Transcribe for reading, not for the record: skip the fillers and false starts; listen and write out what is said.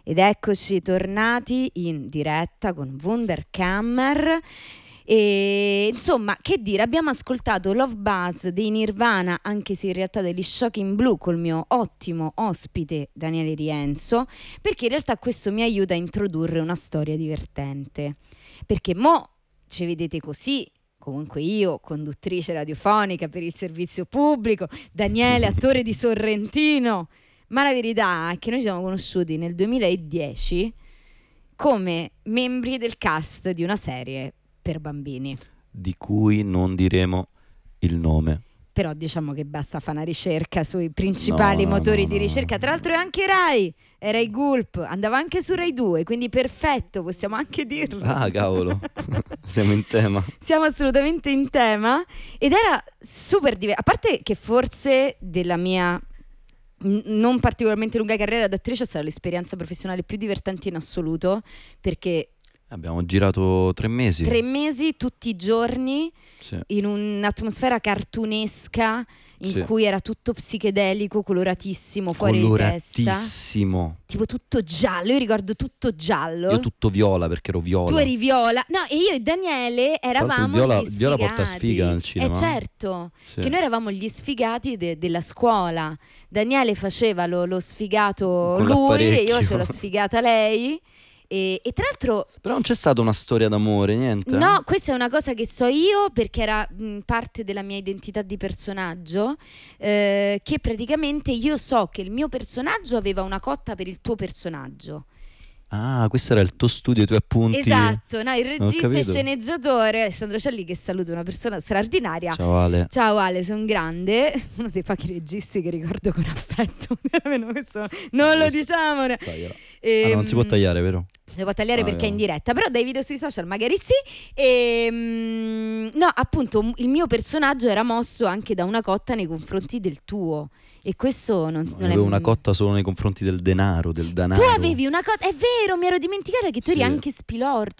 Ed eccoci tornati in diretta con Wunderkammer. E insomma, che dire, abbiamo ascoltato Love Buzz dei Nirvana, anche se in realtà degli Shocking Blue, col mio ottimo ospite Daniele Rienzo, perché in realtà questo mi aiuta a introdurre una storia divertente. Perché mo ci vedete così, comunque io, conduttrice radiofonica per il servizio pubblico, Daniele, attore di Sorrentino, ma la verità è che noi ci siamo conosciuti nel 2010 come membri del cast di una serie per bambini. Di cui non diremo il nome. Però diciamo che basta fare una ricerca sui principali motori di ricerca. Tra l'altro è anche Rai, è Rai Gulp, andava anche su Rai 2, quindi perfetto, possiamo anche dirlo. Ah, cavolo, siamo in tema. Siamo assolutamente in tema ed era super divertente. A parte che forse della mia non particolarmente lunga carriera d'attrice è stata l'esperienza professionale più divertente in assoluto, perché Abbiamo girato 3 mesi. 3 mesi tutti i giorni, Sì. in un'atmosfera cartunesca in Sì. cui era tutto psichedelico, coloratissimo, fuori di testa, Coloratissimo. tipo tutto giallo. Io ricordo tutto giallo. Io tutto viola perché ero viola. Tu eri viola. No, e io e Daniele eravamo viola- gli il viola sfigati. porta sfiga al cinema. Certo, Sì. che noi eravamo gli sfigati della scuola. Daniele faceva lo sfigato Con lui e io l'apparecchio. facevo la sfigata lei. E tra l'altro Però non c'è stata una storia d'amore, niente. no, questa è una cosa che so io perché era parte della mia identità di personaggio, che praticamente io so che il mio personaggio aveva una cotta per il tuo personaggio. Ah, questo era il tuo studio, i tuoi appunti. Esatto, no, il Ho regista e capito. sceneggiatore Alessandro Celli, che saluto, una persona straordinaria. Ciao Ale. Ciao Ale, sei un grande, uno dei pochi registi che ricordo con affetto. Non lo diciamo. Tagliala. Ah, no, non si può tagliare, vero? Si può tagliare perché è in diretta, però dai video sui social magari sì. No, appunto, il mio personaggio era mosso anche da una cotta nei confronti del tuo. E questo non è... Avevo una cotta solo nei confronti del denaro, del danaro. Tu avevi una cotta, è vero, mi ero dimenticata che tu eri Sì. anche spilorcio.